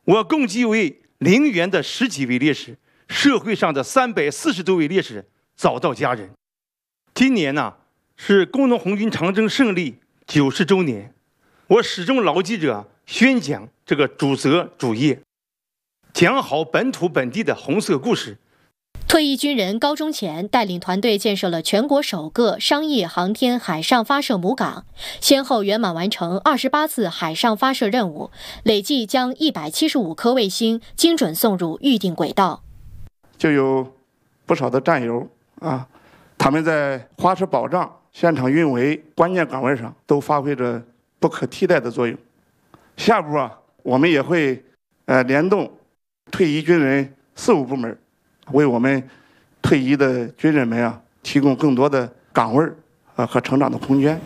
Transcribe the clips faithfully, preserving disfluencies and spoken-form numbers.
我共计为陵园的十几位烈士，社会上的三百四十多位烈士找到家人。今年呢是工农红军长征胜利九十周年，我始终牢记着宣讲这个主责主业，讲好本土本地的红色故事。 退役军人高忠乾带领团队建设了全国首个商业航天海上发射母港，先后圆满完成二十八次海上发射任务，累计将一百七十五颗卫星精准送入预定轨道。 就有不少的战友啊，他们在花式保障、现场运维关键岗位上都发挥着不可替代的作用。下步啊，我们也会呃联动退役军人事务部门，为我们退役的军人们啊提供更多的岗位啊和成长的空间。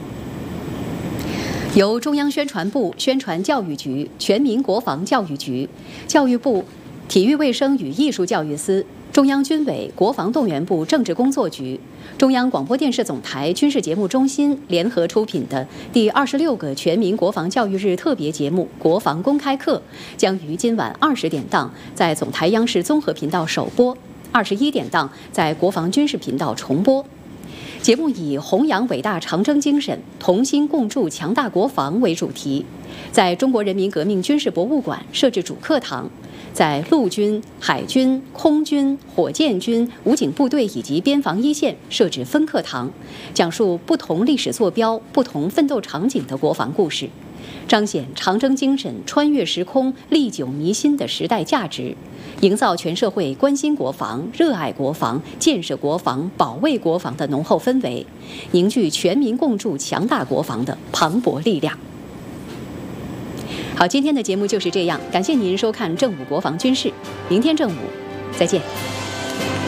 由中央宣传部宣传教育局、全民国防教育局、教育部体育卫生与艺术教育司、中央军委国防动员部政治工作局、中央广播电视总台军事节目中心联合出品的第二十六个全民国防教育日特别节目《国防公开课》将于今晚二十点档在总台央视综合频道首播，二十一点档在国防军事频道重播。节目以弘扬伟大长征精神、同心共筑强大国防为主题，在中国人民革命军事博物馆设置主课堂，在陆军、海军、空军、火箭军、武警部队以及边防一线设置分课堂，讲述不同历史坐标、不同奋斗场景的国防故事，彰显长征精神穿越时空、历久弥新的时代价值，营造全社会关心国防、热爱国防、建设国防、保卫国防的浓厚氛围，凝聚全民共筑强大国防的磅礴力量。好，今天的节目就是这样，感谢您收看正午国防军事，明天正午再见。